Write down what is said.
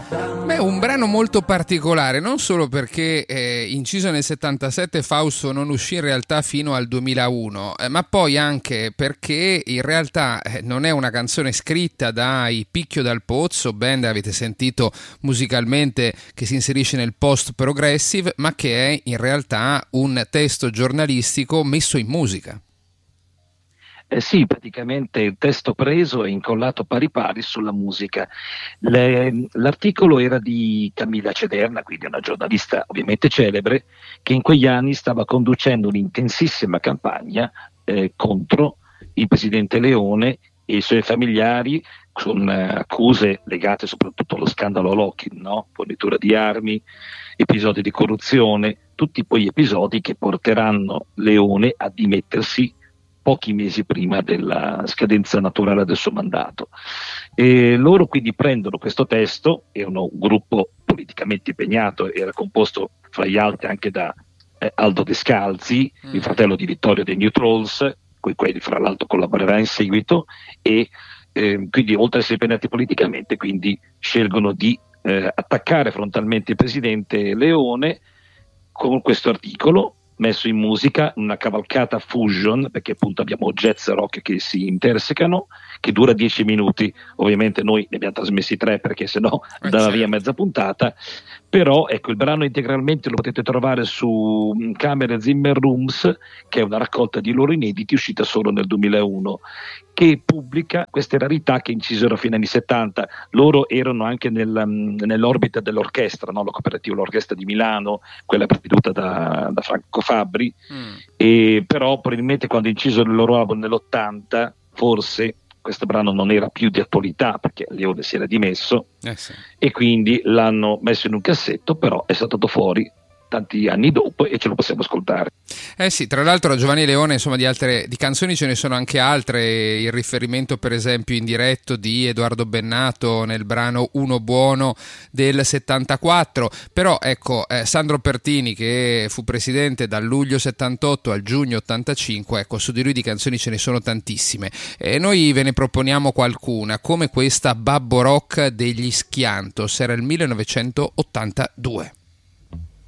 Beh, un brano molto particolare, non solo perché inciso nel 77 Fausto non uscì in realtà fino al 2001, ma poi anche perché in realtà non è una canzone scritta dai Picchio dal Pozzo, band avete sentito musicalmente che si inserisce nel post-progressive, ma che è in realtà un testo giornalistico messo in musica. Sì, praticamente il testo preso e incollato pari pari sulla musica. L'articolo era di Camilla Cederna, quindi una giornalista ovviamente celebre, che in quegli anni stava conducendo un'intensissima campagna contro il presidente Leone e i suoi familiari, con accuse legate soprattutto allo scandalo Lockheed, no? Fornitura di armi, episodi di corruzione, tutti quegli episodi che porteranno Leone a dimettersi pochi mesi prima della scadenza naturale del suo mandato. E loro quindi prendono questo testo, erano un gruppo politicamente impegnato, era composto fra gli altri anche da Aldo Descalzi, il fratello di Vittorio dei New Trolls, con i quali fra l'altro collaborerà in seguito, e quindi oltre ad essere impegnati politicamente, quindi scelgono di attaccare frontalmente il presidente Leone con questo articolo messo in musica, una cavalcata fusion, perché appunto abbiamo jazz e rock che si intersecano, che dura 10 minuti. Ovviamente noi ne abbiamo trasmessi 3 perché sennò andava via mezza puntata, però ecco, il brano integralmente lo potete trovare su Camere Zimmer Rooms, che è una raccolta di loro inediti uscita solo nel 2001, che pubblica queste rarità che incisero fino agli anni 70. Loro erano anche nell'orbita dell'orchestra, no? La cooperativa, l'orchestra di Milano, quella presieduta da Franco Fabbri, e però probabilmente quando inciso il loro album nell'80, forse questo brano non era più di attualità perché Leone si era dimesso, Sì. e quindi l'hanno messo in un cassetto, però è stato fuori tanti anni dopo e ce lo possiamo ascoltare. Sì, tra l'altro Giovanni Leone, insomma, di canzoni ce ne sono anche altre, il riferimento per esempio indiretto di Edoardo Bennato nel brano Uno Buono del 74, però ecco, Sandro Pertini, che fu presidente dal luglio 78 al giugno 85, ecco, su di lui di canzoni ce ne sono tantissime, e noi ve ne proponiamo qualcuna, come questa Babbo Rock degli Schiantos, era il 1982.